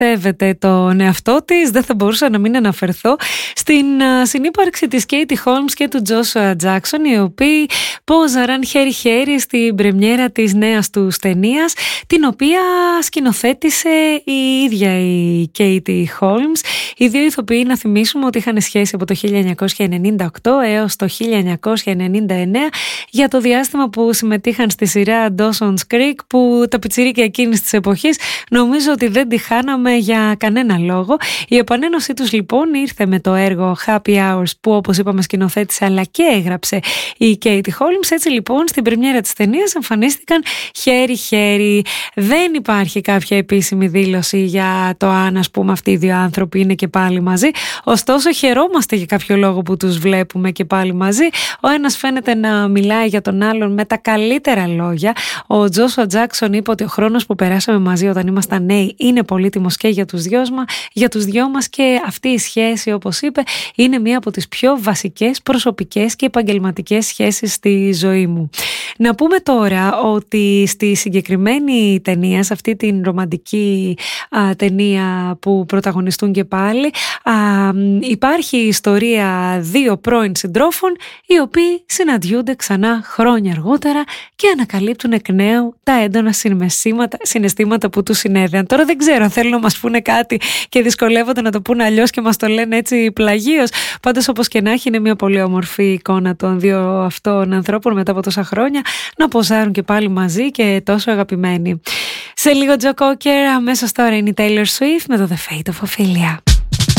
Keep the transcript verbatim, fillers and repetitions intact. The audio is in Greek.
σέβεται τον εαυτό της. Δεν θα μπορούσα να μην αναφερθώ στην uh, συνύπαρξη της Katie Holmes και του Joshua Jackson, οι οποίοι πόζαραν χέρι-χέρι στην πρεμιέρα της νέας του ταινίας, την οποία σκηνοθέτησε η ίδια η Katie Holmes. Οι δύο ηθοποιοί, να θυμίσουμε ότι είχαν σχέση από το χίλια εννιακόσια ενενήντα οκτώ έως το χίλια εννιακόσια ενενήντα εννέα, για το διάστημα που συμμετείχαν στη σειρά Dawson's Creek, που τα πιτσιρίκια εκείνης της εποχής νομίζω ότι δεν τη χάναμε για κανένα λόγο. Η επανένωσή τους λοιπόν ήρθε με το έργο Happy Hours, που όπως είπαμε σκηνοθέτησε αλλά και έγραψε η Katie Holmes. Έτσι λοιπόν στην πρεμιέρα της ταινίας εμφανίστηκαν χέρι-χέρι. Δεν υπάρχει κάποια επίσημη δήλωση για το αν, ας πούμε, αυτοί οι δύο άνθρωποι είναι και πάλι μαζί. Ωστόσο χαιρόμαστε για κάποιο λόγο που τους βλέπουμε και πάλι μαζί. Ο ένας φαίνεται να μιλάει για τον άλλον με τα καλύτερα λόγια. Ο Joshua Jackson είπε ότι ο χρόνος που περάσαμε μαζί όταν ήμασταν νέοι είναι πολύτιμος και για τους δυο μας, για τους δυο μας, και αυτή η σχέση, όπως είπε, είναι μία από τις πιο βασικές προσωπικές και επαγγελματικές σχέσεις στη ζωή μου. Να πούμε τώρα ότι στη συγκεκριμένη ταινία, σε αυτή την ρομαντική α, ταινία που πρωταγωνιστούν και πάλι, α, υπάρχει η ιστορία δύο πρώην συντρόφων, οι οποίοι συναντιούνται ξανά χρόνια αργότερα και ανακαλύπτουν εκ νέου τα έντονα συναισθήματα που τους συνέδεαν. Τώρα δεν ξέρω αν θέλουν να μας πούνε κάτι και δυσκολεύονται να το πούνε αλλιώς και μας το λένε έτσι πλαγίως. Πάντως, όπως και να έχει, είναι μια πολύ όμορφη εικόνα των δύο αυτών ανθρώπων μετά από τόσα χρόνια να ποζάρουν και πάλι μαζί και τόσο αγαπημένοι. Σε λίγο Joe Cocker, αμέσως τώρα είναι η Taylor Swift με το The Fate of Ophelia.